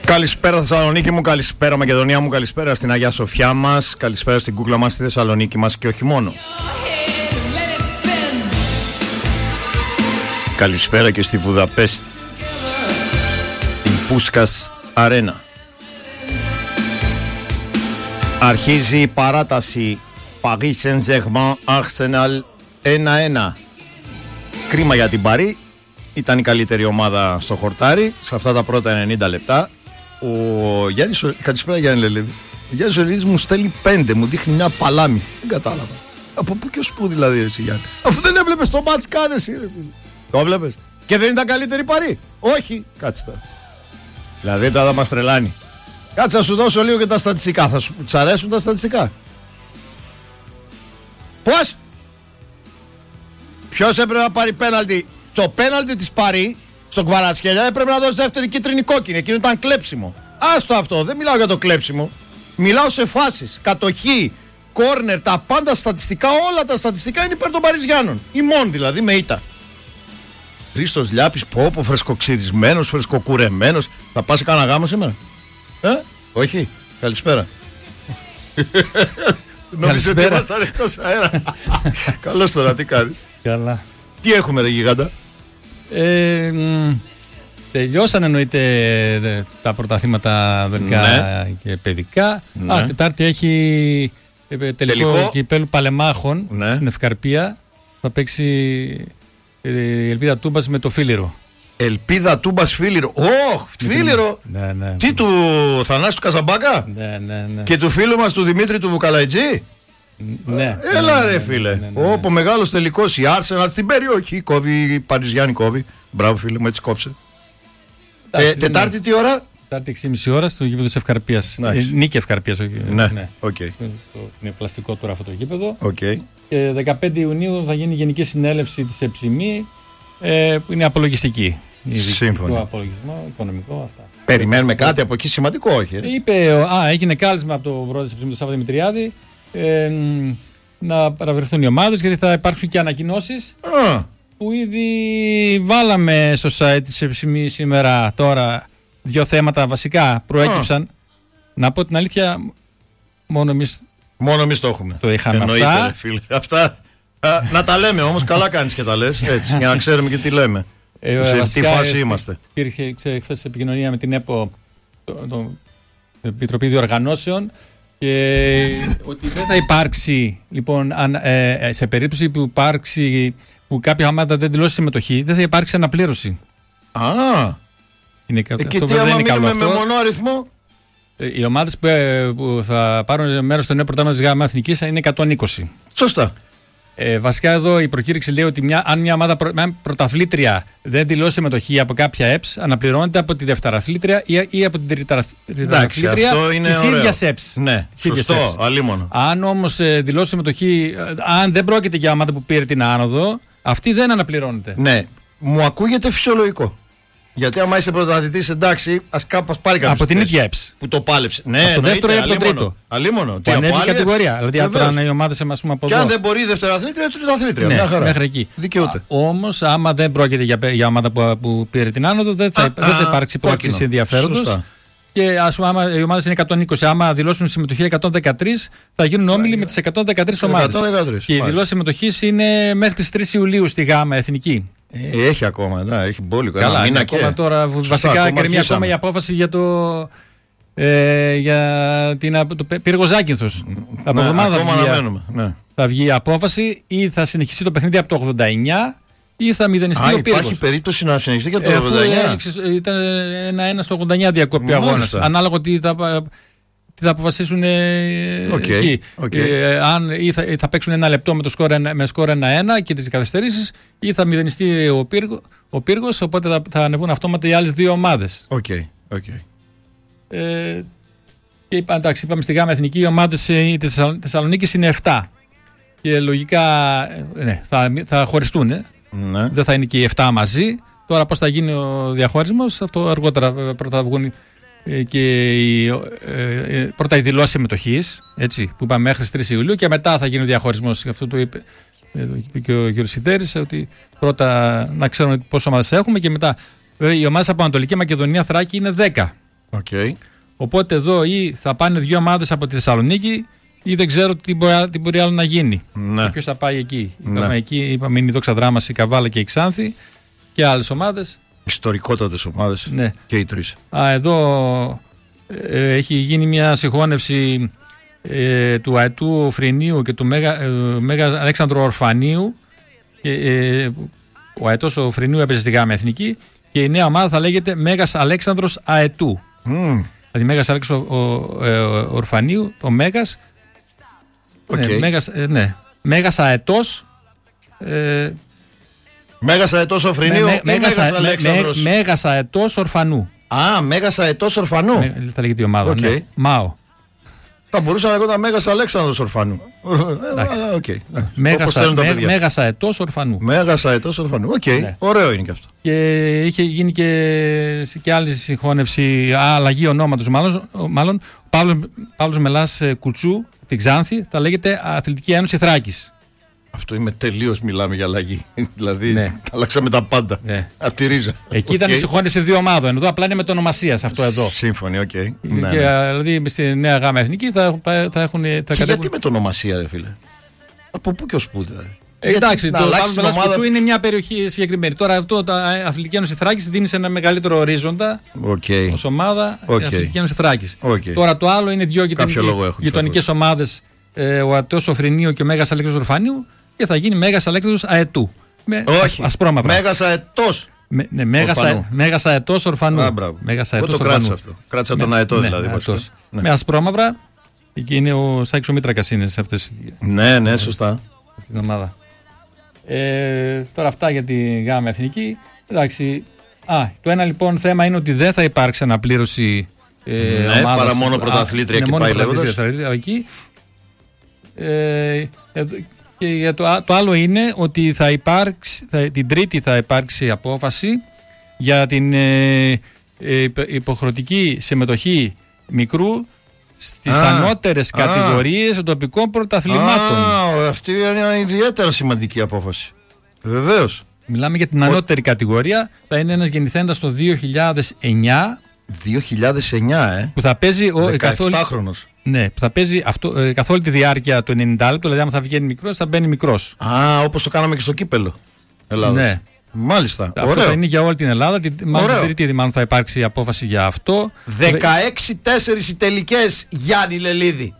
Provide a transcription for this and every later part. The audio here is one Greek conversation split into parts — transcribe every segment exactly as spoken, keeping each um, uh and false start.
Καλησπέρα Θεσσαλονίκη μου, καλησπέρα Μακεδονία μου, καλησπέρα στην Αγία Σοφιά μας, καλησπέρα στην κούκλα μας, στη Θεσσαλονίκη μας και όχι μόνο. Καλησπέρα και στη Βουδαπέστη, στην Πούσκας Αρένα. Αρχίζει η παράταση Paris Saint-Germain Arsenal ένα ένα. Κρίμα για την Παρί. Ήταν η καλύτερη ομάδα στο χορτάρι σε αυτά τα πρώτα ενενήντα λεπτά. Ο Γιάννης, καλησπέρα Γιάννη Λελίδη. Ο Γιάννης Λελίδης μου στέλνει πέντε, μου δείχνει μια παλάμη. Δεν κατάλαβα. Από πού και ως πού δηλαδή, ρε εσύ Γιάννη? Αφού δεν έβλεπες το μάτς, κάνε εσύ, ρε φίλε. Το έβλεπες? Και δεν ήταν καλύτερη Παρί? Όχι. Κάτσε τώρα. Δηλαδή τώρα θα μας τρελάνει. Κάτσε να σου δώσω λίγο και τα στατιστικά. Θα σου τους αρέσουν τα στατιστικά? Πώς? Ποιος έπρεπε να πάρει πέναλτι? Το πέναλτι της Παρί στον Κβαρατσχέλια έπρεπε να δώσει δεύτερη κίτρινη κόκκινη. Εκείνο ήταν κλέψιμο. Άστο αυτό, δεν μιλάω για το κλέψιμο. Μιλάω σε φάσεις, κατοχή, κόρνερ, τα πάντα στατιστικά, όλα τα στατιστικά είναι υπέρ των Παριζιάνων. Ημών δηλαδή, με ήττα. Χρήστος Λιάπης, πόπο, φρεσκοξυρισμένος, φρεσκοκουρεμένος. Θα πας σε κάνα γάμο σήμερα? Ε, όχι. Καλησπέρα. Νομίζω ότι ήμασταν εκτός αέρα. Καλώς τώρα, τι κάνεις? Καλά. Τι έχουμε ρε γιγάντα? Ε, μ, τελειώσαν εννοείται τα πρωταθλήματα δελικά ναι. και παιδικά. Ναι. Α, Τετάρτη έχει τελικό, τελικό. κυπέλου Παλεμάχων ναι. στην Ευκαρπία. Θα παίξει η Ελπίδα Τούμπας με το Φίλιρο. Ελπίδα Τούμπας Φίλιρο. Ω, oh, Φίλιρο! Ναι, ναι. Τι, του Θανάση του Καζαμπάκα? Ναι, ναι, ναι. Και του φίλου μας του Δημήτρη του Βουκαλαϊτζή? Ναι, έλα ναι, ρε φίλε. Ναι, ναι, ναι, ναι. Όπο μεγάλος τελικός, η Arsenal στην περιοχή. Κόβει η Παριζιάννη, κόβει. Μπράβο φίλε μου, έτσι κόψε. ε, Τετάρτη είναι... τι ώρα? Τετάρτη έξι και μισή ώρα στο γήπεδο της Ευκαρπίας. ε, Νίκη Ευκαρπίας. Ναι, ναι. Okay. Είναι πλαστικό τώρα αυτό το γήπεδο. Okay. Και δεκαπέντε Ιουνίου θα γίνει η Γενική Συνέλευση της ΕΨΜΗ, ε, που είναι απολογιστική. Σύμφωνα. Απολογισμό, οικονομικό, αυτά. Περιμένουμε κάτι από εκεί σημαντικό, όχι? Ε? Είπε, α, έγινε κάλεσμα από τον πρόεδρο της ΕΨΜΗ, τον Σάββατο Δημητριάδη, ε, να παραβρεθούν οι ομάδες, γιατί θα υπάρξουν και ανακοινώσεις uh. που ήδη βάλαμε στο site της ΕΨΜΗ σήμερα. Τώρα δύο θέματα βασικά προέκυψαν. Uh. Να πω την αλήθεια, μόνο εμείς μόνο εμείς το έχουμε. Το είχαμε. Εννοείται, αυτά. Ρε, φίλε. Αυτά α, να τα λέμε όμως, καλά κάνεις και τα λες έτσι, για να ξέρουμε και τι λέμε. Ε, σε βασικά, τι φάση ε, είμαστε. Υπήρχε χθες επικοινωνία με την ΕΠΟ, το, το, το Επιτροπή Διοργανώσεων, και ότι δεν θα υπάρξει, λοιπόν, αν, ε, σε περίπτωση που υπάρξει, που κάποια ομάδα δεν δηλώσει συμμετοχή, δεν θα υπάρξει αναπλήρωση. Α, είναι, ε, και τι άμα μείνουμε με μονό αριθμό? Ε, οι ομάδες που, ε, που θα πάρουν μέρος στο νέο πρωτάθλημα της ΓΑΜΑ Εθνικής είναι εκατόν είκοσι. Σωστά. Ε, βασικά εδώ η προκήρυξη λέει ότι μια, αν μια ομάδα προ, μια πρωταθλήτρια δεν δηλώσει συμμετοχή από κάποια ΕΠΣ, αναπληρώνεται από τη δευτεραθλήτρια ή, ή από την τριταθλήτρια της ίδιας ΕΠΣ. Ναι, σωστό, αλίμονο. Αν όμως ε, δηλώσει συμμετοχή, ε, αν δεν πρόκειται για ομάδα που πήρε την άνοδο, αυτή δεν αναπληρώνεται. Ναι, μου ακούγεται φυσιολογικό. Γιατί άμα είσαι πρωταθλητής, εντάξει, ας κάπως πάρει κάποιος. Από την ίδια ΕΠΣ. Που το πάλεψε. Ναι, από το δεύτερο ή από το τρίτο. Αλίμονο. Που ανέβει η κατηγορία. Δηλαδή, αν οι ομάδες εμάς πούμε από εδώ. Και αν δεν μπορεί η δευτεραθλήτρια, η τριταθλήτρια. Ναι, μια χαρά. Μέχρι εκεί. Δικαιούται. Όμως, άμα δεν πρόκειται για, για ομάδα που, που πήρε την άνοδο, δεν θα, α, δεν θα υπάρξει πρόκληση ενδιαφέροντος. Και ας πούμε, άμα οι ομάδες είναι εκατόν είκοσι, άμα δηλώσουν συμμετοχή εκατόν δεκατρία, θα γίνουν όμιλοι με τις εκατόν δεκατρείς ομάδες. Και η δηλώση συμμετοχής είναι μέχρι τις τρεις Ιουλίου στη ΓΑΜΑ Εθνική. Ε, έχει ακόμα, ναι, έχει μπόλικο. Καλά, είναι ακόμα και... τώρα. Σωστά, βασικά κρεμεί ακόμα η απόφαση για το. Ε, για την, το πύργο Ζάκυνθος. Από ναι, εβδομάδα θα, ναι. θα βγει η απόφαση, ή θα συνεχιστεί το παιχνίδι από το ογδόντα εννιά ή θα μηδενιστεί Α, ο πύργος. Υπάρχει περίπτωση να συνεχιστεί και από το ογδόντα εννιά. Ε, ήταν ένα ένα στο ογδόντα εννιά διακοπή αγώνας. Ανάλογα τι θα, τι θα αποφασίσουν okay, εκεί. Okay. Ε, αν ή θα, θα παίξουν ένα λεπτό με, το σκορ, με σκορ ένα ένα και τις καθυστερήσεις, ή θα μηδενιστεί ο, πύργο, ο πύργος, οπότε θα, θα ανεβούν αυτόματα οι άλλες δύο ομάδες. Okay, okay. Ε, και είπα, εντάξει, είπαμε στη ΓΑΜΑ Εθνική οι ομάδες της Θεσσαλονίκης είναι επτά. Και λογικά ναι, θα, θα χωριστούν. Ναι. Δεν θα είναι και οι επτά μαζί. Τώρα πώς θα γίνει ο διαχωρισμός, αυτό αργότερα πρώτα θα βγουν και οι, ε, πρώτα η δηλώση συμμετοχής, έτσι, που είπαμε μέχρι τρεις Ιουλίου, και μετά θα γίνει ο διαχωρισμός. Αυτό το είπε, το είπε και ο κ. Σιδέρης, ότι πρώτα να ξέρουμε πόσες ομάδες έχουμε και μετά. Οι ομάδες από Ανατολική Μακεδονία, Θράκη είναι δέκα. Α, Okay. Οπότε εδώ ή θα πάνε δύο ομάδες από τη Θεσσαλονίκη ή δεν ξέρω τι μπορεί, τι μπορεί άλλο να γίνει. Ναι. Ποιος θα πάει εκεί. Ναι. Είπαμε εκεί, είπαμε είναι η Δόξα Δράμας, η Καβάλα και η Ξάνθη και άλλες ομάδες. Ιστορικότατες ομάδες, ναι. Και οι τρεις. Α, εδώ ε, έχει γίνει μια συγχώνευση ε, του Αετού Φρυνίου και του Μέγα, ε, Μέγα Αλέξανδρου Ορφανίου. Και, ε, ο Αετός ο Φρυνίου έπαιζε στη Γάμα Εθνική και η νέα ομάδα θα λέγεται Μέγας Αλέξανδρος Αετού. Mm. Δηλαδή Μέγας Αλέξανδρος Ορφανίου, ο Μέγας. Okay. Ναι, Μέγας, ε, ναι. Μέγας Αετός. Ε, Μέγας Αετός Ορφανίου ή Μέγας Αλέξανδρος. Μέγας Αετός Ορφανού. Α, Μέγας Αετός Ορφανού. Με, θα λέγεται η ομάδα. Okay. Ναι. Μάο. Θα μπορούσα να λέγονταν Μέγας Αλέξανδρος Ορφανού. Okay. Μέγας, μέ, Μέγας Αετός Ορφανού. Μέγας Αετός Ορφανού. Οκ, okay. Ναι. Ωραίο είναι και αυτό. Και είχε γίνει και, και άλλη συγχώνευση, αλλαγή ονόματος μάλλον. μάλλον ο Παύλος, Παύλος Μελάς Κουτσού, την Ξάνθη, θα λέγεται Αθλητική Ένωση Θράκης. Αυτό είμαι τελείως, μιλάμε για αλλαγή. Δηλαδή, ναι. αλλάξαμε τα πάντα. Ναι. Από τη ρίζα. Εκεί okay. ήταν η συγχώνευση δύο ομάδων. Εδώ απλά είναι με το ονομασία σε αυτό εδώ. Σύμφωνοι, οκ. Okay. Και, ναι, ναι. Δηλαδή στη Νέα Γάμα Εθνική θα, θα έχουν. Θα και κατέβουν... γιατί με το ονομασία, ρε φίλε. Από πού και ως πού, δηλαδή. Ε, εντάξει, το Παύλος Μελάς Κουτσού είναι μια περιοχή συγκεκριμένη. Τώρα αυτό το Αθλητική Ένωση Θράκης δίνει σε ένα μεγαλύτερο ορίζοντα okay. ως ομάδα okay. η Αθλητική Ένωση Θράκης. Okay. Τώρα το άλλο είναι δύο γειτονικές ομάδες, ε, ο Αετός Οφρυνίου και ο Μέγας Αλέξανδρος Ορφανίου, και θα γίνει Μέγας Αλέξανδρος Αετού. Με όχι, ασπρόμαυρα. Μέγας Αετός. Με, ναι, Μέγας Αετός Ορφανού. Α, Μέγας Αετός Ορφανού. Το κράτησα αυτό. Κράτησα τον Αετό ναι, δηλαδή. Ναι. Με ασπρόμαυρα. Εκεί είναι ο Σάκης ο Μήτρακας είναι σε αυτές. Ναι, ναι, σωστά. Αυτή την ομάδα. Ε, τώρα αυτά για τη Γάμα Εθνική. Εντάξει. Α, το ένα λοιπόν θέμα είναι ότι δεν θα υπάρξει αναπλήρωση ε, ναι, ομάδας. Παρά μόνο πρωταθλήτρια και πάει λέγοντας. Εκεί. Ε, και για το, το άλλο είναι ότι θα υπάρξει, θα, την Τρίτη θα υπάρξει απόφαση για την ε, ε, υποχρεωτική συμμετοχή μικρού στις α, ανώτερες α, κατηγορίες των τοπικών πρωταθλημάτων. Α, αυτή είναι μια ιδιαίτερα σημαντική απόφαση. Βεβαίως. Μιλάμε για την ανώτερη ο... κατηγορία. Θα είναι ένας γεννηθέντας το δύο χιλιάδες εννιά. δύο χιλιάδες εννιά, ε. Που θα παίζει ο δεκαεπτάχρονος. Ναι, που θα παίζει αυτό, ε, καθ' όλη τη διάρκεια του ενενήντα λεπτού. Δηλαδή, αν θα βγαίνει μικρός, θα μπαίνει μικρός. Α, όπως το κάναμε και στο κύπελο Ελλάδας. Ναι. Μάλιστα. Αυτό ωραίο. Θα είναι για όλη την Ελλάδα. Μάλλον την Τρίτη μάλλον θα υπάρξει απόφαση για αυτό. δεκαέξι τέσσερα οι τελικές, Γιάννη Λελίδη.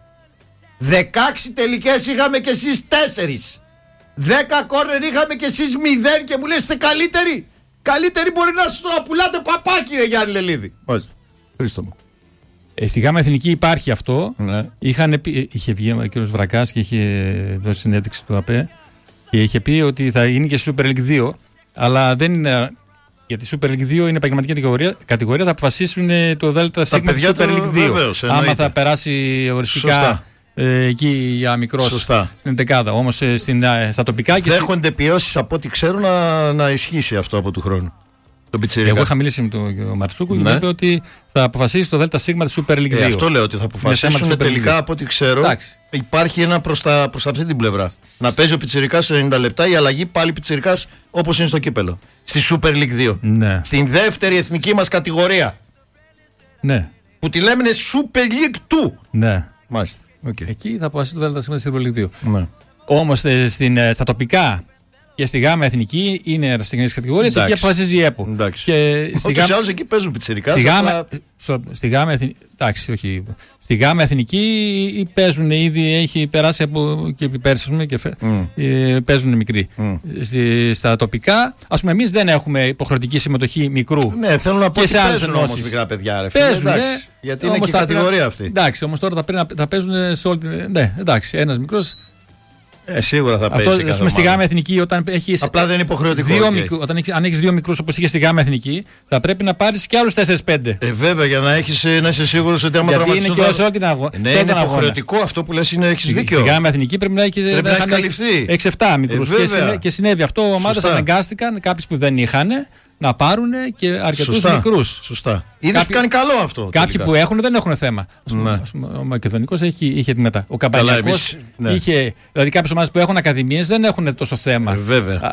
δεκαέξι τελικές είχαμε και εσείς τέσσερις. δέκα κόρνερ είχαμε και εσείς μηδέν και μου λες είστε καλύτεροι. Καλύτεροι μπορεί να σας το πουλάτε παπάκι, ρε Γιάννη Λελίδη. Μάλιστα. Χρήστο μου. Ε, στη Γάμα Εθνική υπάρχει αυτό. Ναι. Είχαν, είχε βγει ο κ. Βρακάς και είχε δώσει συνέντευξη του ΑΠΕ και είχε πει ότι θα γίνει και Super League δύο. Αλλά δεν είναι. Γιατί η Super League δύο είναι επαγγελματική κατηγορία, κατηγορία. Θα αποφασίσουν το ΔΣ της Super League δύο. Βεβαίως, άμα θα περάσει οριστικά ε, εκεί για μικρός στην δεκάδα. Όμως ε, στα τοπικά και. Δέχονται ποιώσεις από ό,τι ξέρω να, να ισχύσει αυτό από του χρόνου. Εγώ είχα μιλήσει με τον Μαρτσούκου ναι. και μου είπε ότι θα αποφασίσει το ΔΣ της Super League δύο. Ε, αυτό λέω ότι θα αποφασίσουν τελικά από ό,τι ξέρω. Εντάξει. Υπάρχει ένα προς, τα, προς αυτή την πλευρά. Να παίζει ο Πιτσιρικάς σε ενενήντα λεπτά, η αλλαγή πάλι Πιτσιρικάς όπως είναι στο κύπελο. Στη Super League δύο. Ναι. Στην δεύτερη εθνική μας κατηγορία. Ναι. Που τη λέμε Super League δύο. Ναι. Μάλιστα. Okay. Εκεί θα αποφασίσει το ΔΣ της Super League δύο. Ναι. Όμως στα τοπικά και στη Γάμα Εθνική είναι αεραστικέ κατηγορίες, εκεί αποφασίζει η ΕΠΟ. Ούτως ή άλλως εκεί παίζουν πιτσιρικάς. Στη Γάμα, αλλά... στο, στη Γάμα Εθνική. Εντάξει, όχι. Στη Γάμα Εθνική παίζουν ήδη, έχει περάσει από και πέρσι και φε, mm. ε, παίζουν μικροί. Mm. Στη, στα τοπικά, ας πούμε, εμείς δεν έχουμε υποχρεωτική συμμετοχή μικρού. Ναι, θέλω να πω ότι παίζουν όμως μικρά παιδιά, ρε φίλε. Παίζουν, εντάξει, γιατί είναι και η κατηγορία αυτή. Εντάξει, όμως τώρα θα, πρέπει να, θα παίζουν σε όλη την. Ναι, εντάξει, ένας μικρός. Ε, σίγουρα θα παίζει. Αυτό πούμε, στη Γάμα Εθνική, όταν έχεις. Απλά δεν είναι υποχρεωτικό. Δύο okay. μικρού, όταν έχεις, αν έχεις δύο μικρούς όπως είχε στη Γάμα Εθνική, θα πρέπει να πάρεις και άλλους τέσσερα πέντε. Ε, βέβαια, για να, έχεις, να είσαι σίγουρος ότι άμα τραυματιστούν. Γιατί είναι και σε όλη την αγώνα. Ναι, είναι υποχρεωτικό αγώνα. Αυτό που λες, έχεις δίκιο. Στη Γάμα Εθνική πρέπει να έχεις καλυφθεί. έξι επτά μικρούς. Ε, και συνέβη αυτό. Ομάδες αναγκάστηκαν, κάποιοι που δεν είχαν, να πάρουν και αρκετούς μικρούς. Σωστά. Είδες που κάνει καλό αυτό. Κάποιοι που έχουν δεν έχουν θέμα. Ο Μακεδονικός είχε μετά. Ο Καμπανιακός είχε. Δηλαδή κάποιες ομάδες που έχουν ακαδημίες δεν έχουν τόσο θέμα. Βέβαια.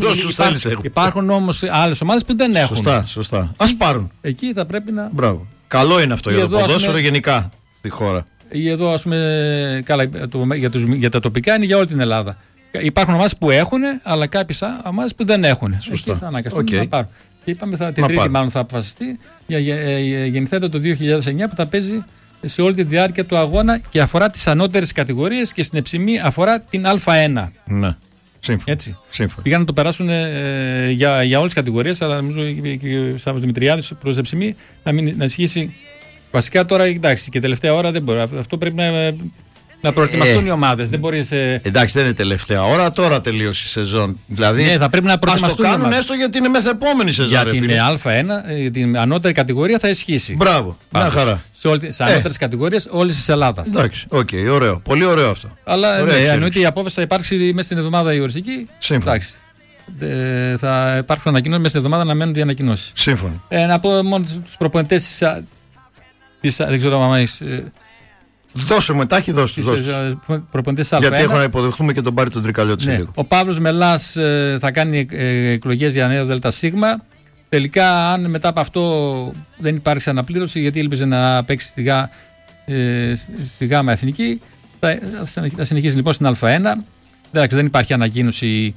Υπάρχουν όμως άλλες ομάδες που δεν έχουν. Σωστά, σωστά. Ας πάρουν. Εκεί θα πρέπει να. Μπράβο. Καλό είναι αυτό για το ποδόσφαιρο γενικά στη χώρα. Εδώ, ας πούμε, καλά, το, για, τους, για τα τοπικά είναι για όλη την Ελλάδα. Υπάρχουν ομάδες που έχουν, αλλά κάποιες ομάδες που δεν έχουν. Σωστά. Εκεί θα αναγκαστούν Okay. να πάρουν. Και είπαμε θα, την Τρίτη, πάρουν. μάλλον θα αποφασιστεί για γεννηθέντα το δύο χιλιάδες εννιά που θα παίζει σε όλη τη διάρκεια του αγώνα και αφορά τις ανώτερες κατηγορίες και στην Εψημή αφορά την Α1. Ναι. Σύμφωνα. Έτσι. Σύμφωνα. Πήγαν να το περάσουν ε, για, για όλες τις κατηγορίες, αλλά νομίζω και ο Σάββας Δημητριάδης προς Εψημή να, μην, να ισχύσει. Βασικά τώρα, εντάξει, και τελευταία ώρα δεν μπορεί. Αυτό πρέπει να, να προετοιμαστούν ε, οι ομάδες. Δεν μπορείς, ε... Εντάξει, δεν είναι τελευταία ώρα, τώρα τελείωσε η σεζόν. Δηλαδή, ναι, θα πρέπει να προετοιμαστούν. Ας το κάνουν έστω γιατί είναι μεθεπόμενη σεζόν. Για ρε, την φίλε. Α1, για την ανώτερη κατηγορία θα ισχύσει. Μπράβο, μια χαρά. Σε όλες τις ανώτερες ε. κατηγορίες όλης της Ελλάδας. Εντάξει, οκ, okay, ωραίο. Πολύ ωραίο αυτό. Αλλά ναι, εννοείται η απόφαση θα υπάρξει μέσα στην εβδομάδα η οριστική. Σύμφωνα. Ε, θα υπάρξουν ανακοινώσεις μέσα στην εβδομάδα να μένουν οι ανακοινώσεις. Σύμφωνα. Ε, να πω μόνο τους προπονητές της. Δεν ξέρω αν έχεις. Δώσε μου, τάχει δώσε τους. Προπονητές Α1. Γιατί έχω να υποδεχθούμε και τον Πάρη τον Τρικαλιώτη. Ναι. Ο Παύλος Μελάς ε, θα κάνει ε, εκλογές για νέο ΔΣ. Τελικά, αν μετά από αυτό δεν υπάρξει αναπλήρωση, γιατί ήλπιζε να παίξει στη, γα, ε, στη ΓΑΜΑ Εθνική, θα, θα συνεχίσει λοιπόν στην Α1. Εντάξει, δεν υπάρχει ανακοίνωση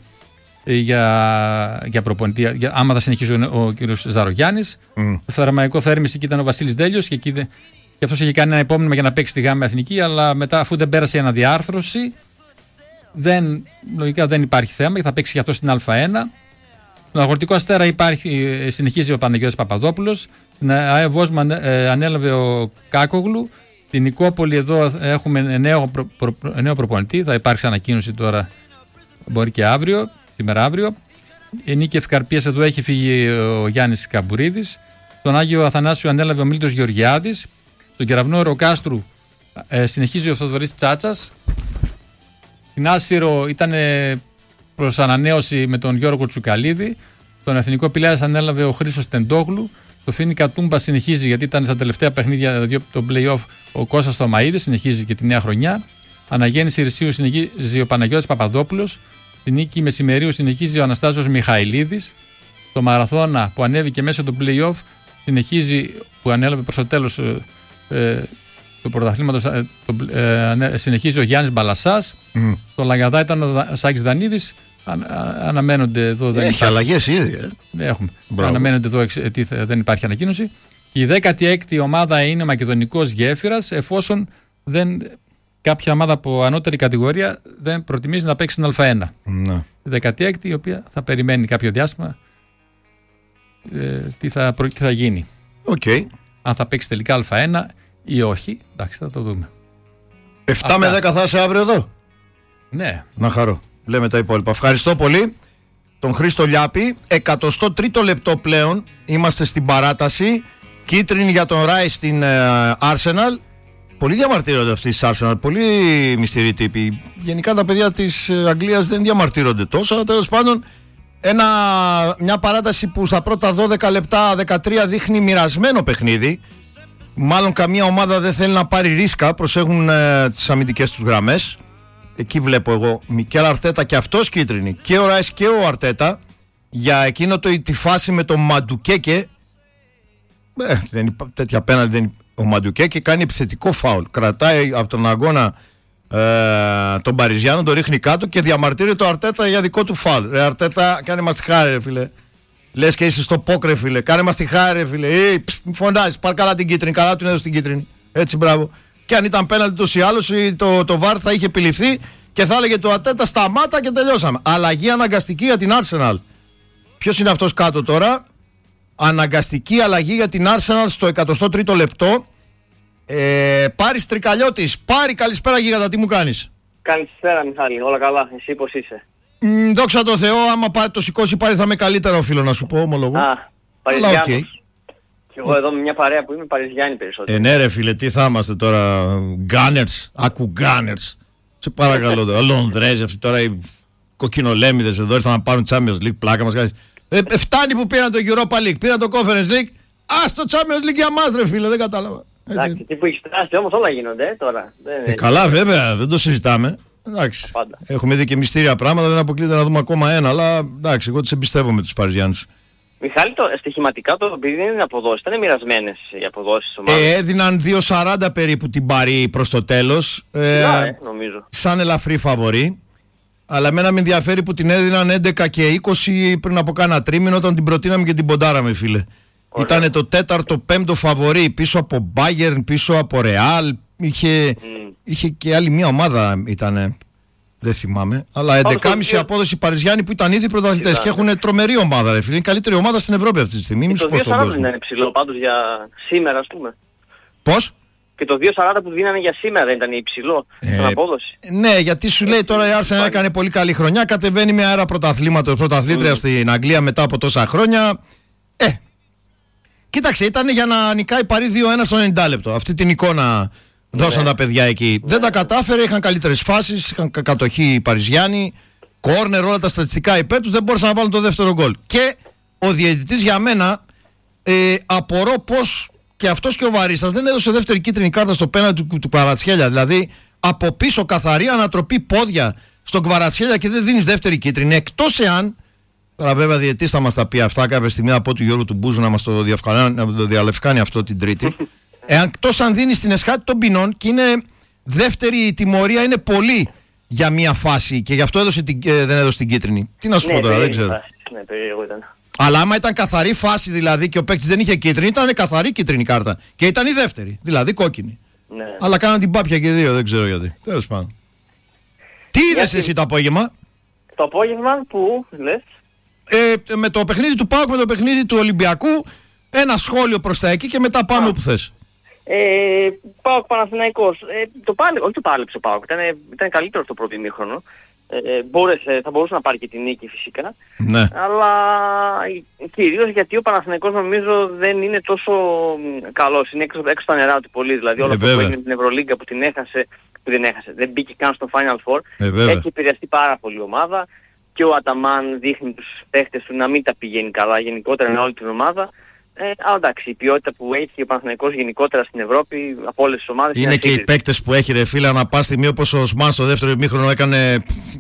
για, για προπονητή. Για, άμα θα συνεχίσει ο, ο κ. Ζαρογιάννης. Mm. Το θερματικό θέρμιση εκεί ήταν ο Βασίλης Ντέλιος και εκεί δεν. Και αυτός είχε κάνει ένα υπόμνημα για να παίξει στη ΓΑΜΑ Εθνική, αλλά μετά, αφού δεν πέρασε η αναδιάρθρωση, δεν, λογικά δεν υπάρχει θέμα και θα παίξει και αυτό στην Α1. Στον Αγροτικό Αστέρα υπάρχει, συνεχίζει ο Παναγιώτης Παπαδόπουλος. Στην ΑΕ Βόσμου ανέλαβε ο Κάκογλου. Στην Νικόπολη εδώ έχουμε νέο, προ, προ, νέο προπονητή. Θα υπάρξει ανακοίνωση τώρα, μπορεί και αύριο, σήμερα αύριο. Η Νίκη Ευκαρπίας εδώ έχει φύγει ο Γιάννης Καμπουρίδης. Στον Άγιο Αθανάσιο ανέλαβε ο Μίλτος Γεωργιάδης. Στον Κεραυνό Ροκάστρου ε, συνεχίζει ο Θοδωρής Τσάτσας. Στην Άσυρο ήταν προς ανανέωση με τον Γιώργο Τσουκαλίδη. Τον Εθνικό Πηλάες ανέλαβε ο Χρήστος Τεντόγλου. Το Φίνικα Τούμπα συνεχίζει γιατί ήταν στα τελευταία παιχνίδια το play-off ο Κώστας Θωμαΐδης, συνεχίζει και τη νέα χρονιά. Αναγέννηση Ρησίου συνεχίζει ο Παναγιώτης Παπαδόπουλος. Την Νίκη Μεσημερίου συνεχίζει ο Αναστάσιος Μιχαηλίδης. Το Μαραθώνα που ανέβηκε μέσα το play-off συνεχίζει, που ανέλαβε προς το τέλος ε, του πρωταθλήματος, ε, ε, συνεχίζει ο Γιάννης Μπαλασσάς. Mm. Το Λαγαδά ήταν ο Σάκης Δανίδης. Αν, αναμένονται εδώ. Δεν έχει αλλαγές ήδη. Ε. Ναι, έχουμε. Μπράβο. Αναμένονται εδώ, εξ, τι, δεν υπάρχει ανακοίνωση. Και η δέκατη έκτη ομάδα είναι Μακεδονικός Γέφυρας, εφόσον δεν, κάποια ομάδα από ανώτερη κατηγορία δεν προτιμήσει να παίξει στην Α1. Ναι. Η δέκατη έκτη, η οποία θα περιμένει κάποιο διάστημα ε, τι, θα, τι θα γίνει. Okay. Αν θα παίξει τελικά Α1 ή όχι. Εντάξει, θα το δούμε. επτά Αυτά. Με δέκα θα είσαι αύριο εδώ. Ναι. Να χαρώ. Λέμε τα υπόλοιπα. Ευχαριστώ πολύ τον Χρήστο Λιάπη. εκατοστό τρίτο λεπτό πλέον. Είμαστε στην παράταση. Κίτρινη για τον Ράι στην uh, Arsenal. Πολύ διαμαρτύρονται αυτοί τη Arsenal. Πολύ μυστηροί τύποι. Γενικά τα παιδιά της Αγγλίας δεν διαμαρτύρονται τόσο. Αλλά τέλος πάντων ένα, μια παράταση που στα πρώτα δώδεκα λεπτά δεκατρία δείχνει μοιρασμένο παιχνίδι. Μάλλον καμία ομάδα δεν θέλει να πάρει ρίσκα. Προσέχουν uh, τις αμυντικές τους γραμμές. Εκεί βλέπω εγώ Μικέλ Αρτέτα και αυτός κίτρινη. Και ο Ράις και ο Αρτέτα. Για εκείνο το, τη φάση με τον Μαντουκέκε. Ε, δεν υπά, τέτοια πέναλτι δεν υπά. Ο Μαντουκέκε κάνει επιθετικό φάουλ. Κρατάει από τον αγώνα ε, τον Παριζιάνο, τον ρίχνει κάτω και διαμαρτύρει το Αρτέτα για δικό του φάουλ. Ρε Αρτέτα, κάνε μας τη χάρη, ρε φίλε. Λες και είσαι στο πόκρε, φίλε. Κάνε μας τη χάρη, ρε φίλε. Ε, ψ, μη φωνάζεις, πάρ' καλά την κίτρινη. Καλά του έδωσε την κίτρινη. Έτσι, μπράβο. Και αν ήταν πέναλτι τους ή άλλους, το, το βαρ θα είχε επιληφθεί και θα έλεγε το Αρτέτα σταμάτα και τελειώσαμε. Αλλαγή αναγκαστική για την Arsenal. Ποιος είναι αυτός κάτω τώρα? Αναγκαστική αλλαγή για την Arsenal στο εκατοστό τρίτο λεπτό. Ε, Πάρης Τρικαλιώτης. Πάρη, καλησπέρα γίγαντα, τι μου κάνεις? Καλησπέρα Μιχάλη, όλα καλά, εσύ πώς είσαι? Μ, δόξα τω Θεώ, άμα πάρει το σηκώσει πάλι θα είμαι καλύτερα, οφείλω να σου πω, ομολογώ. Α, Παριζιάνος. Okay. Και εγώ εδώ με μια παρέα που είμαι Παριζιάννη περισσότερο. Ε, ναι ρε φίλε, τι θα είμαστε τώρα, Γκάνερς, άκου Γκάνερς. Σε παρακαλώ τώρα, Λονδρέζοι αυτοί τώρα οι κοκκινολέμιδες εδώ ήρθαν να πάρουν Champions League, πλάκα μας κάνει. Ε, ε, φτάνει που πήραν το Europa League, πήραν το Conference League, ας το Champions League για μας ρε φίλε, δεν κατάλαβα. Εντάξει, τι που έχεις φτάσει όμως όλα γίνονται τώρα. Ε, καλά βέβαια, δεν το συζητάμε. Εντάξει, πάντα. Έχουμε δει και μυστήρια πράγματα, δεν αποκλείται να δούμε ακόμα ένα, αλλά εντάξει, εγώ τους εμπιστεύομαι τους Παριζιάνους. Μιχάλη, το, στοιχηματικά το επειδή δεν είναι αποδόσεις, ήταν μοιρασμένες οι αποδόσεις της ομάδας. Ε, έδιναν δύο σαράντα περίπου την Παρί προς το τέλος. Ε, ε, νομίζω. Σαν ελαφρύ φαβορί. Αλλά εμένα με ενδιαφέρει που την έδιναν έντεκα και είκοσι πριν από κάνα τρίμηνο όταν την προτείναμε και την ποντάραμε, φίλε. Ήτανε το τέταρτο, πέμπτο φαβορί πίσω από Bayern, πίσω από Real. Είχε, mm. είχε και άλλη μια ομάδα ήτανε. Δεν θυμάμαι. Αλλά έντεκα κόμμα πέντε απόδοση Παριζιάννη που ήταν ήδη πρωταθλητές και έχουν τρομερή ομάδα, ρε φίλε. Είναι η καλύτερη ομάδα στην Ευρώπη αυτή τη στιγμή. Και το δύο σαράντα δεν είναι ψηλό πάντως για σήμερα, ας πούμε. Πώς? Και το δύο σαράντα που δίνανε για σήμερα δεν ήταν υψηλό ε, στην απόδοση. Ναι, γιατί σου λέει τώρα η Arsenal έκανε πολύ καλή χρονιά. Κατεβαίνει μια αέρα πρωταθλήματος, πρωταθλήτρια mm. στην Αγγλία μετά από τόσα χρόνια. Ε, κοίταξε, ήταν για να νικάει Παρί δύο ένα στο ενενήντα λεπτό. Αυτή την εικόνα δώσαν ναι. τα παιδιά εκεί. Ναι. Δεν τα κατάφερε, είχαν καλύτερες φάσεις, είχαν κατοχή οι Παριζιάνοι. Κόρνερ, όλα τα στατιστικά υπέρ τους, δεν μπόρεσαν να βάλουν το δεύτερο γκολ. Και ο διαιτητής για μένα ε, απορώ πως. Και αυτός και ο Βαρίστας δεν έδωσε δεύτερη κίτρινη κάρτα στο πέναλτι του, του Κβαρατσχέλια. Δηλαδή από πίσω καθαρή ανατροπή πόδια στον Κβαρατσχέλια και δεν δίνεις δεύτερη κίτρινη. Εκτός εάν. Τώρα βέβαια διαιτητής θα μας τα πει αυτά κάποια στιγμή από του Γιώργου του Μπούζου να μας το, να το διαλευκάνει αυτό την Τρίτη. Εάν εκτός αν δίνεις την εσχάτη των ποινών και είναι δεύτερη τιμωρία είναι πολύ για μία φάση και γι' αυτό έδωσε την, ε, δεν έδωσε την κίτρινη. Τι να σου ναι, πω τώρα, δεν ξέρω. Ναι, περίεργο ήταν. Αλλά άμα ήταν καθαρή φάση δηλαδή και ο παίκτης δεν είχε κίτρινη, ήταν καθαρή κίτρινη κάρτα. Και ήταν η δεύτερη, δηλαδή κόκκινη. Ναι. Αλλά κάναν την πάπια και δύο, δεν ξέρω γιατί. Τέλος πάντων. Τι είδες εσύ το απόγευμα? Το απόγευμα που λες? Ε, με το παιχνίδι του ΠΑΟΚ, με το παιχνίδι του Ολυμπιακού, ένα σχόλιο προς τα εκεί και μετά πάμε όπου θες. Ε, ΠΑΟΚ Παναθηναϊκός. Ε, το πάλε, όχι το πάλεψε ο ΠΑΟΚ, ήταν, ήταν καλύτερο στο πρώτο ημίχρονο. Ε, μπόρεσε, θα μπορούσε να πάρει και την νίκη φυσικά. Ναι. Αλλά κυρίως γιατί ο Παναθηναϊκός νομίζω δεν είναι τόσο καλός. Είναι έξω, έξω στα νερά του πολύ. Δηλαδή όλο ε, αυτό που έγινε στην Ευρωλίγκα που την έχασε, που δεν έχασε, δεν μπήκε καν στο Final Four. Ε, έχει επηρεαστεί πάρα πολύ η ομάδα. Και ο Αταμάν δείχνει τους παίχτες του να μην τα πηγαίνει καλά γενικότερα με όλη την ομάδα. Ε, αλλά εντάξει, η ποιότητα που έχει ο Παναθηναϊκός γενικότερα στην Ευρώπη από όλες τις ομάδες. Είναι, είναι και οι παίκτες που έχει, ρε φίλε, να πας στιγμή όπως ο Οσμάν στο δεύτερο ημίχρονο έκανε.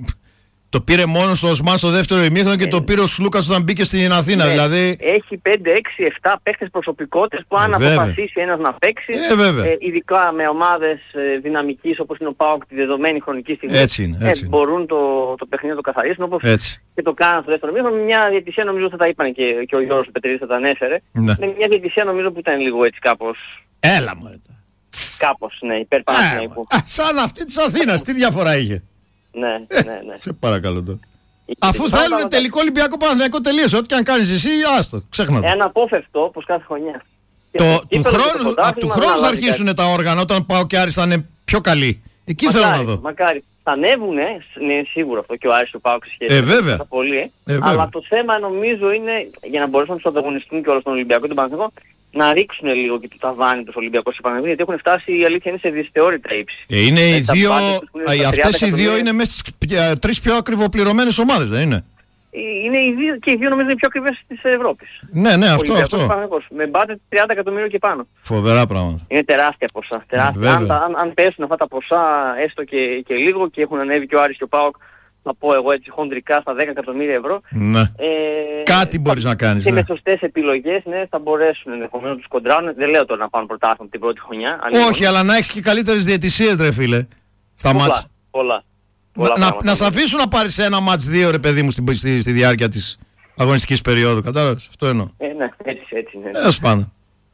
Το πήρε μόνο στο Οσμάν στο δεύτερο ημίχρονο και ε, το πήρε ο Σλούκας όταν μπήκε στην Αθήνα. Ναι, δηλαδή... Έχει πέντε, έξι, επτά παίκτες προσωπικότητες που αν ε, αποφασίσει ένας να παίξει, ε, ε, ειδικά με ομάδες ε, δυναμικής όπως είναι ο ΠΑΟΚ τη δεδομένη χρονική στιγμή, έτσι είναι, έτσι ε, μπορούν το, το παιχνίδι να το καθαρίσουν όπως έτσι. Και το κάναν στο δεύτερο ημίχρονο. Μια διαιτησία νομίζω θα τα είπαν και, και ο Γιώργος Πετρίδης θα τα ανέφερε. Ναι. Με μια διαιτησία νομίζω που ήταν λίγο έτσι κάπως. Έλα μωρέ. Κάπως, ναι, υπέρ Παναθηναϊκού. Σαν αυτή της Αθήνας, τι διαφορά είχε. Ναι, ναι, ναι. Σε παρακαλώ τώρα. Αφού θέλουν τελικό Ολυμπιακό Παναθηναϊκό τελείωσε. Ό,τι και αν κάνεις εσύ, άστο, ξέχνα το. Ένα απόφευκτο όπως κάθε χρονιά. Το, του χρόνου, από του χρόνου θα αρχίσουν τα όργανα όταν πάω και Άρης θα είναι πιο καλοί. Εκεί μακάρι, θέλω να δω. Μακάρι. Θα ανέβουνε, ναι, σίγουρο αυτό και ο Άρης του ΠΑΟΚ σχέση. Ε, βέβαια. Πολύ, ε, αλλά το θέμα νομίζω είναι για να μπορέσουν να τους ανταγωνιστούν και όλο στον Ολυμπιακό και τον Παναθηναϊκό να ρίξουν λίγο και το ταβάνι τους Ολυμπιακούς και Παναθηναϊκούς γιατί έχουν φτάσει η αλήθεια είναι σε δυσθεώρητα ύψη. Ε, είναι οι δύο, αυτές οι δύο είναι μέσα στις τρεις πιο ακριβοπληρωμένες ομάδες, δεν είναι? Είναι οι δύο, και οι δύο νομίζω είναι οι πιο ακριβές της Ευρώπης. Ναι, ναι, αυτό, αυτό. Με μπάτζετ τριάντα εκατομμύρια και πάνω. Φοβερά πράγματα. Είναι τεράστια ποσά. Τεράστια. Αν, αν, αν πέσουν αυτά τα ποσά έστω και, και λίγο και έχουν ανέβει και ο Άρης και ο ΠΑΟΚ, να πω εγώ έτσι χοντρικά στα δέκα εκατομμύρια ευρώ. Ναι. Ε, Κάτι μπορείς να κάνεις. Και ναι. με σωστές επιλογές ναι, θα μπορέσουν ενδεχομένως να τους κοντράρουν. Δεν λέω τώρα να πάρουν πρωτάθλημα την πρώτη χρονιά. Όχι, αλλά να έχεις και καλύτερες διαιτησίες, ρε φίλε. Στα πολλά, μάτς. Πολλά. Να, να, να σε αφήσουν να πάρεις ένα μάτς δύο, ρε παιδί μου, στη, στη, στη διάρκεια της αγωνιστικής περίοδου. Κατάλαβες, αυτό εννοώ. Ε, ναι, έτσι, έτσι. Ναι. Έως πάνω.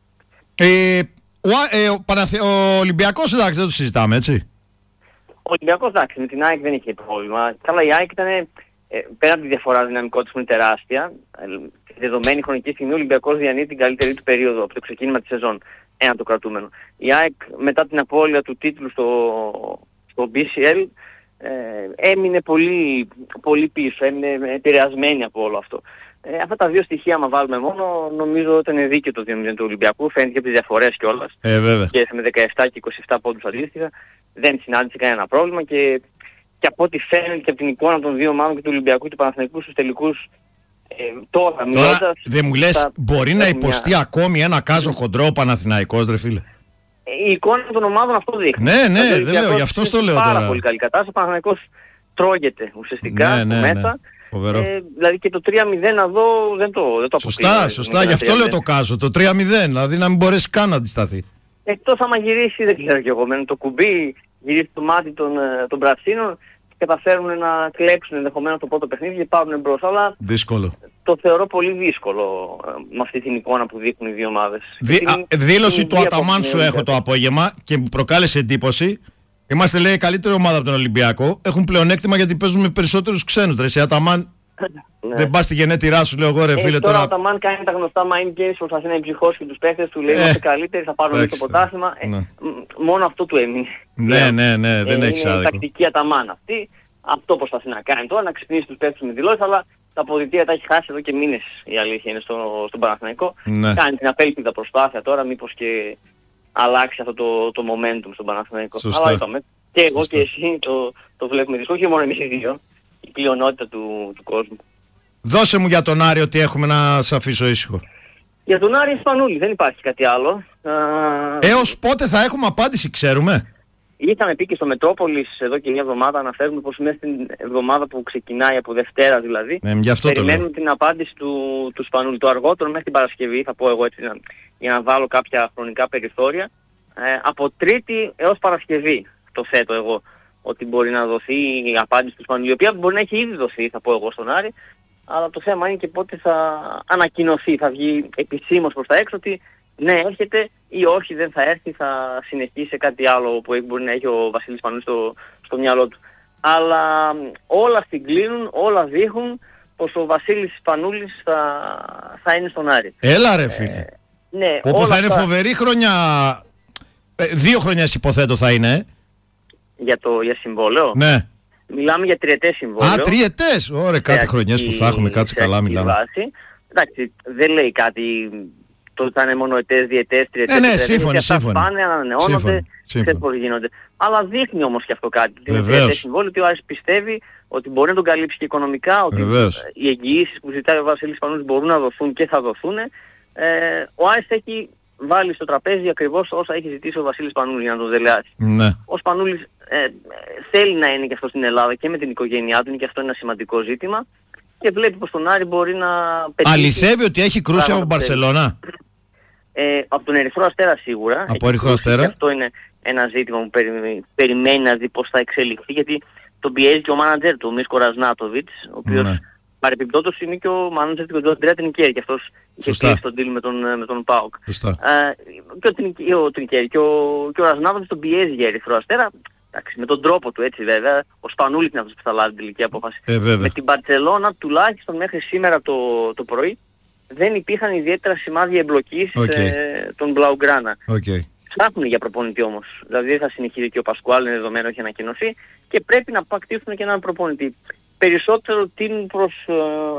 Ε, ο, ε, ο, Παναθε... ο Ολυμπιακός, εντάξει, δεν το συζητάμε, έτσι. Ο Ολυμπιακός, εντάξει, με την ΑΕΚ δεν είχε πρόβλημα. Καλά, η ΑΕΚ ήταν, ε, πέρα από τη διαφορά δυναμικότητας που είναι τεράστια, ε, τη δεδομένη χρονική στιγμή ο Ολυμπιακός διανύει την καλύτερη του περίοδο από το ξεκίνημα της σεζόν. Ένα το κρατούμενο. Η ΑΕΚ μετά την απώλεια του τίτλου στο, στο μπι σι ελ ε, έμεινε πολύ, πολύ πίσω, έμεινε επηρεασμένη από όλο αυτό. Ε, αυτά τα δύο στοιχεία, άμα βάλουμε μόνο, νομίζω ότι είναι δίκαιο το δύο μηδέν του Ολυμπιακού. Φαίνεται και από τις διαφορές κιόλας. Ε, βέβαια. Και με δεκαεπτά και είκοσι επτά πόντους αντίστοιχα. Δεν συνάντησε κανένα πρόβλημα και, και από ό,τι φαίνεται και από την εικόνα των δύο ομάδων και του Ολυμπιακού και του Παναθηναϊκού στους τελικούς ε, τώρα, τώρα μιλώντας, δεν μου λες, θα, μπορεί να υποστεί μια... ακόμη ένα κάζο χοντρό ο Παναθηναϊκός, ρε φίλε. Η εικόνα των ομάδων αυτό δείχνει. Ναι, ναι, δεν λέω, γι' αυτό το λέω πάρα τώρα. Πολύ καλή κατάσταση. Ο Παναθηναϊκός τρώγεται ουσιαστικά ναι, ναι, μέσα. Ναι. Ε, δηλαδή και το τρία μηδέν να δω δεν το, δεν το σωστά, αποκλείω. Σωστά, γι' αυτό λέω το κάζω. Το τρία μηδέν, δηλαδή να μην μπορέσει καν να αντισταθεί. Εκτός άμα γυρίσει, δεν ξέρω κι εγώ, μένουν το κουμπί, γυρίσει το μάτι των, των πρασίνων και καταφέρουν να κλέψουν ενδεχομένως το πρώτο παιχνίδι και πάρουν μπρος. Αλλά δύσκολο. Το θεωρώ πολύ δύσκολο με αυτή την εικόνα που δείχνουν οι δύο ομάδες. Δι, την, α, δήλωση την του Αταμάν σου έχω το απόγευμα και μου προκάλεσε εντύπωση. Είμαστε, λέει, καλύτερη ομάδα από τον Ολυμπιακό. Έχουν πλεονέκτημα γιατί παίζουν με περισσότερους ξένους. Ρε, εσύ Αταμάν, ναι. Δεν πας στη γενέτειρά σου, λέω εγώ, ρε φίλε. Ε, τώρα ο Αταμάν κάνει τα γνωστά mind games, προσπαθεί να εμψυχώσει και τους παίχτες του, λέει: είμαστε καλύτεροι, θα πάρουμε το ποτάσμα. Ναι. Ε, μόνο αυτό του έμεινε. Ναι, ναι, ναι, δεν ε, έχει άδικο. Είναι η τακτική Αταμάν αυτή. Αυτό προσπαθεί να κάνει τώρα, να ξυπνήσει τους παίχτες με δηλώσεις, αλλά τα αποδυτήρια τα έχει χάσει εδώ και μήνες, η αλήθεια είναι, στο, στον Παναθηναϊκό. Ναι. Κάνει την απέλπιδα προσπάθεια τώρα, μήπως και αλλάξει αυτό το, το momentum στον Παναθηναϊκό. Σωστά. Αλλά είπαμε, και εγώ και εσύ το, το βλέπουμε δύσκολο, όχι μόνο εμείς οι δύο, η πλειονότητα του, του κόσμου. Δώσε μου για τον Άρη ότι έχουμε να σε αφήσω ήσυχο. Για τον Άρη Ισπανούλη, δεν υπάρχει κάτι άλλο. Έως πότε θα έχουμε απάντηση, ξέρουμε? Είχαμε πει και στο Μετρόπολης εδώ και μια εβδομάδα, αναφέρουμε πως μέσα στην εβδομάδα που ξεκινάει από Δευτέρα δηλαδή, ναι, γι' αυτό περιμένουμε την απάντηση του, του Σπανούλη. Το αργότερο μέχρι την Παρασκευή, θα πω εγώ έτσι να, για να βάλω κάποια χρονικά περιθώρια, ε, από Τρίτη έως Παρασκευή το θέτω εγώ, ότι μπορεί να δοθεί η απάντηση του Σπανούλη, η οποία μπορεί να έχει ήδη δοθεί, θα πω εγώ στον Άρη, αλλά το θέμα είναι και πότε θα ανακοινωθεί, θα βγει επισήμως προς τα έξω ότι ναι, έρχεται ή όχι, δεν θα έρθει, θα συνεχίσει σε κάτι άλλο που μπορεί να έχει ο Βασίλης Σπανούλης στο, στο μυαλό του. Αλλά όλα συγκλίνουν, όλα δείχνουν πως ο Βασίλης Σπανούλης θα, θα είναι στον Άρη. Έλα ρε φίλε. Ε, ναι, όπου θα είναι θα... φοβερή χρονιά. Ε, δύο χρονιές υποθέτω θα είναι. Ε. Για το για συμβόλαιο. Ναι. Μιλάμε για τριετές συμβόλαιο. Α, τριετές! Ωραία, κάτι χρονιές που θα έχουμε, κάτσε καλά μιλάμε. Βάση. Εντάξει, δεν λέει κάτι... Το θα είναι μόνο ετές, διετές, τριετές. Ε, ναι, σύμφωνοι, σύμφωνοι. Πάνε, ανανεώνονται, ξέρει πώς γίνονται. Αλλά δείχνει όμως και αυτό κάτι. Ότι είναι τριετές συμβόλαιο, ότι ο Άρης πιστεύει ότι μπορεί να τον καλύψει και οικονομικά, ότι Βεβαίως. οι εγγυήσεις που ζητάει ο Βασίλης Σπανούλης μπορούν να δοθούν και θα δοθούν. Ε, ο Άρης έχει βάλει στο τραπέζι ακριβώς όσα έχει ζητήσει ο Βασίλης Σπανούλης για να τον δελεάσει. Ναι. Ο Σπανούλης ε, θέλει να είναι και αυτό στην Ελλάδα και με την οικογένειά του, είναι και αυτό ένα σημαντικό ζήτημα. Και βλέπει πως τον Άρη μπορεί να πετύχει. Αληθεύει ότι έχει κρούσει από Μπαρσελόνα? Ε, από τον Ερυθρό Αστέρα σίγουρα. Από Ερυθρό Αστέρα. Αυτό είναι ένα ζήτημα που περι, περιμένει να δει πώς θα εξελιχθεί, γιατί τον πιέζει και ο μάνατζερ του, ο Μίσκο Ραζνάτοβιτς, ο οποίος ναι. παρεπιπτόντως είναι και ο μάνατζερ του Αντρέα Τρινκέρι, και αυτός είχε κλείσει τον deal με τον, με τον ΠΑΟΚ. Ε, και ο, ο Τρινκέρι και ο, και ο Ραζνάτοβιτς τον πιέζει για Ερυθρό Αστέρα. Εντάξει, με τον τρόπο του έτσι βέβαια, ο Σπανούλης είναι αυτός που θα λάβει την τελική απόφαση. Ε, με την Μπαρτσελώνα τουλάχιστον μέχρι σήμερα το, το πρωί δεν υπήρχαν ιδιαίτερα σημάδια εμπλοκής okay. ε, των Μπλαουγκράνα. Okay. Ψάχνουν για προπονητή όμως. Δηλαδή δεν θα συνεχίσει και ο Πασκουάλ, είναι δεδομένο, έχει ανακοινωθεί, και πρέπει να κτίσουν και έναν προπονητή. Περισσότερο τείνουν προς ε,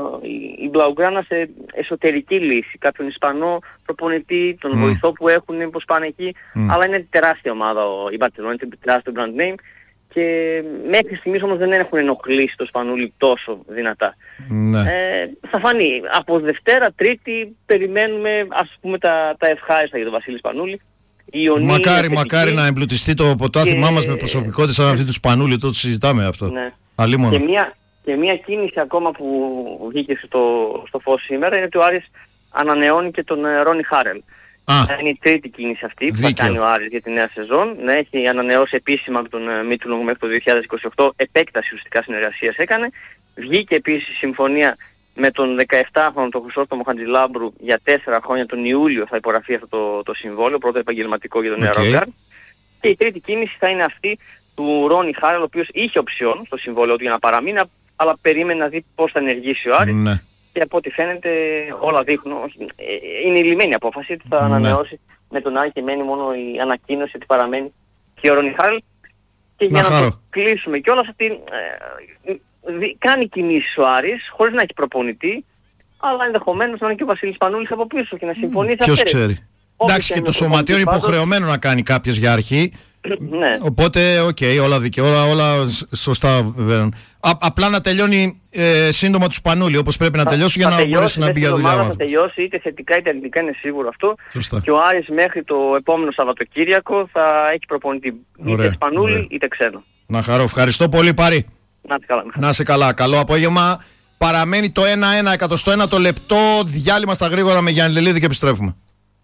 η Μπλαουγκράνα σε εσωτερική λύση. Κάποιον Ισπανό προπονητή, τον mm. βοηθό που έχουν, πως πάνε εκεί. Mm. Αλλά είναι τεράστια ομάδα ο, η Μπαρτσελόνα, είναι τεράστιο brand name. Και μέχρι στιγμής όμως δεν έχουν ενοχλήσει το Σπανούλη τόσο δυνατά. Ναι. Ε, θα φανεί. Από Δευτέρα, Τρίτη περιμένουμε, ας πούμε, τα, τα ευχάριστα για τον Βασίλη Σπανούλη. Μακάρι, μακάρι να εμπλουτιστεί το ποτάθημά και... μας με προσωπικότητες σαν αυτή του Σπανούλη. Τότε συζητάμε αυτό. Ναι. Και μια, και μια κίνηση ακόμα που βγήκε στο, στο φως σήμερα είναι ότι ο Άρης ανανεώνει και τον Ρόνι Χάρελ. Α, είναι η τρίτη κίνηση αυτή που δίκαιο. θα κάνει ο Άρης για τη νέα σεζόν. Ναι, έχει ανανεώσει επίσημα από τον Μίτουλονγκ μέχρι το δύο χιλιάδες είκοσι οκτώ, επέκταση ουσιαστικά συνεργασίας έκανε. Βγήκε επίσης συμφωνία με τον δεκαεπτάχρονο τον Χρυσόστομο Χατζηλάμπρου για τέσσερα χρόνια. Τον Ιούλιο θα υπογραφεί αυτό το, το συμβόλαιο, πρώτο επαγγελματικό για τον okay. Νεαρόγκαρ. Και η τρίτη κίνηση θα είναι αυτή του Ρόνι Χάρελ, ο οποίος είχε οψιόν στο συμβόλαιο του για να παραμείνει, αλλά περίμενε να δει πώς θα ενεργήσει ο Άρης. Ναι. Και από ό,τι φαίνεται όλα δείχνουν, είναι η λυμμένη απόφαση ότι θα ναι. ανανεώσει με τον Άρη και μένει μόνο η ανακοίνωση ότι παραμένει και ο Ρόνι Χάρελ. Και για να, να το κλείσουμε κιόλας, ότι ε, δι, κάνει κινήσεις ο Άρης χωρίς να έχει προπονητή, αλλά ενδεχομένως να είναι και ο Βασίλης Σπανούλης από πίσω και να συμφωνήσει. Ποιος ξέρει. Εντάξει, και το σωματείο είναι υποχρεωμένο να κάνει κάποιες για αρχή. Ναι. Οπότε, οκ, okay, όλα δικαιώνα, όλα σωστά βέβαια. Απλά να τελειώνει ε, σύντομα του Σπανούλη, όπως πρέπει να τελειώσει για να τελειώσει, μπορέσει να μπει για δουλειά. Θα τελειώσει είτε θετικά είτε αρνητικά, είναι σίγουρο αυτό. Σωστά. Και ο Άρης μέχρι το επόμενο Σαββατοκύριακο θα έχει προπονητή είτε Σπανούλη είτε ξένο. Να χαρώ. Ευχαριστώ πολύ, Πάρη. Να είσαι καλά. Να είσαι καλά. Καλό απόγευμα. Παραμένει το ένα ένα, εκατοστό ένατο λεπτό. Διάλειμμα στα γρήγορα με Γιάννη Λελίδη και επιστρέφουμε.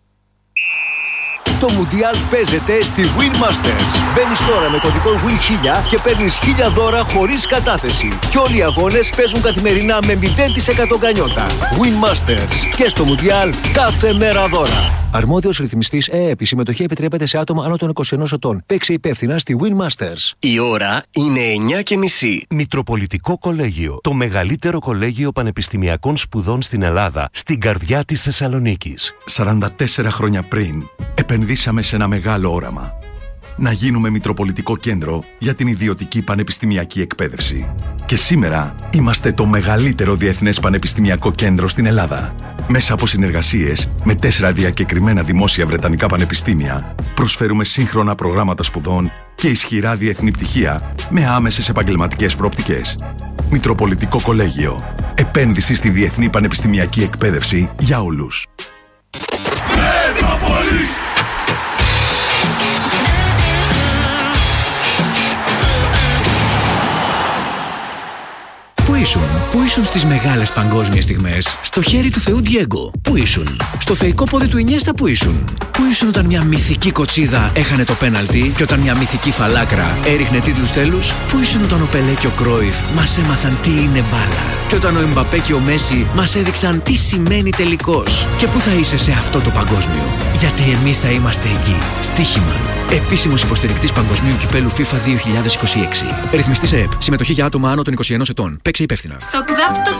Το Μουντιάλ παίζεται στη Win Masters. Μπαίνεις τώρα με κωδικό Win χίλια και παίρνεις χίλια δώρα χωρίς κατάθεση. Και όλοι οι αγώνες παίζουν καθημερινά με μηδέν τοις εκατό γκανιότα. Win Masters. Και στο Μουντιάλ κάθε μέρα δώρα. Αρμόδιος ρυθμιστής ΕΕΠ. Η συμμετοχή επιτρέπεται σε άτομα άνω των είκοσι ενός ετών. Παίξε υπεύθυνα στη Win Masters. Η ώρα είναι εννιά και μισή. Μητροπολιτικό Κολέγιο. Το μεγαλύτερο κολέγιο πανεπιστημιακών σπουδών στην Ελλάδα. Στην καρδιά της Θεσσαλονίκης. σαράντα τέσσερα χρόνια πριν, επενδύσαμε σε ένα μεγάλο όραμα. Να γίνουμε Μητροπολιτικό Κέντρο για την ιδιωτική πανεπιστημιακή εκπαίδευση. Και σήμερα είμαστε το μεγαλύτερο διεθνές πανεπιστημιακό κέντρο στην Ελλάδα. Μέσα από συνεργασίες με τέσσερα διακεκριμένα δημόσια βρετανικά πανεπιστήμια, προσφέρουμε σύγχρονα προγράμματα σπουδών και ισχυρά διεθνή πτυχία με άμεσες επαγγελματικές προοπτικές. Μητροπολιτικό Κολέγιο. Επένδυση στη διεθνή πανεπιστημιακή εκπαίδευση για όλους. Μετρόπολης! Πού ήσουν, πού ήσουν στις μεγάλες παγκόσμιες στιγμές? Στο χέρι του Θεού Ντιέγκο, πού ήσουν? Στο θεϊκό πόδι του Ινιέστα, πού ήσουν? Πού ήσουν όταν μια μυθική κοτσίδα έχανε το πέναλτι και όταν μια μυθική φαλάκρα έριχνε τίτλους τέλους? Πού ήσουν όταν ο Πελέ και ο Κρόιφ μας έμαθαν τι είναι μπάλα? Και όταν ο Εμπαπέ και ο Μέση μας έδειξαν τι σημαίνει τελικός? Και πού θα είσαι σε αυτό το παγκόσμιο? Γιατί εμείς θα είμαστε εκεί. Στοίχημα. Επίσημος υποστηρικτής Παγκοσμίου Κυπέλου FIFA δύο χιλιάδες είκοσι έξι. Ρυθμιστής ΕΕΠ. Συμμετοχή για άτομα άνω των είκοσι ενός ετών. Παίξε υπεύθυνα. Στο ΚΔΑΠ το